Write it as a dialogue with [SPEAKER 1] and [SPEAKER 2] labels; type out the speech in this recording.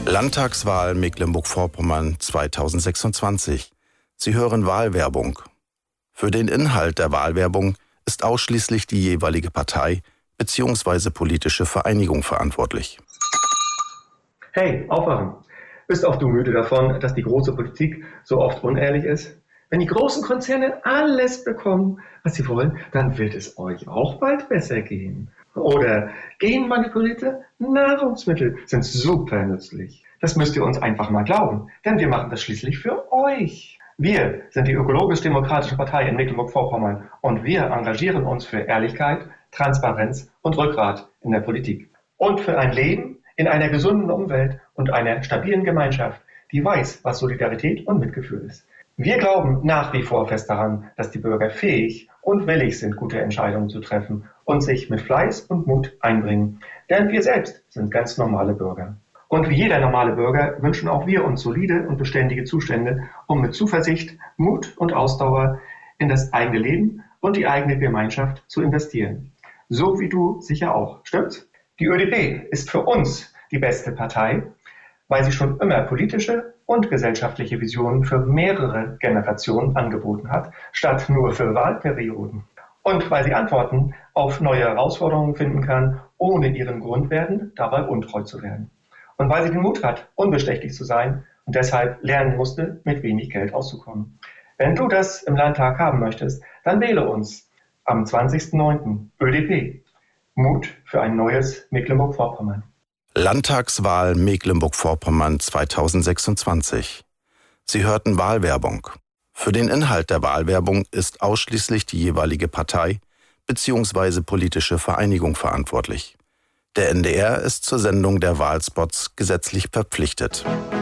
[SPEAKER 1] Landtagswahl Mecklenburg-Vorpommern 2026. Sie hören Wahlwerbung. Für den Inhalt der Wahlwerbung ist ausschließlich die jeweilige Partei bzw. politische Vereinigung verantwortlich.
[SPEAKER 2] Hey, aufwachen! Bist auch du müde davon, dass die große Politik so oft unehrlich ist? Wenn die großen Konzerne alles bekommen, was sie wollen, dann wird es euch auch bald besser gehen. Oder genmanipulierte Nahrungsmittel sind super nützlich. Das müsst ihr uns einfach mal glauben, denn wir machen das schließlich für euch. Wir sind die ökologisch-demokratische Partei in Mecklenburg-Vorpommern und wir engagieren uns für Ehrlichkeit, Transparenz und Rückgrat in der Politik. Und für ein Leben in einer gesunden Umwelt und einer stabilen Gemeinschaft, die weiß, was Solidarität und Mitgefühl ist. Wir glauben nach wie vor fest daran, dass die Bürger fähig und willig sind, gute Entscheidungen zu treffen und sich mit Fleiß und Mut einbringen. Denn wir selbst sind ganz normale Bürger. Und wie jeder normale Bürger wünschen auch wir uns solide und beständige Zustände, um mit Zuversicht, Mut und Ausdauer in das eigene Leben und die eigene Gemeinschaft zu investieren. So wie du sicher auch, stimmt's? Die ÖDP ist für uns die beste Partei, weil sie schon immer politische und gesellschaftliche Visionen für mehrere Generationen angeboten hat, statt nur für Wahlperioden. Und weil sie Antworten auf neue Herausforderungen finden kann, ohne ihren Grundwerten dabei untreu zu werden. Und weil sie den Mut hat, unbestechlich zu sein und deshalb lernen musste, mit wenig Geld auszukommen. Wenn du das im Landtag haben möchtest, dann wähle uns am 20.09. ÖDP. Mut für ein neues Mecklenburg-Vorpommern.
[SPEAKER 1] Landtagswahl Mecklenburg-Vorpommern 2026. Sie hörten Wahlwerbung. Für den Inhalt der Wahlwerbung ist ausschließlich die jeweilige Partei bzw. politische Vereinigung verantwortlich. Der NDR ist zur Sendung der Wahlspots gesetzlich verpflichtet.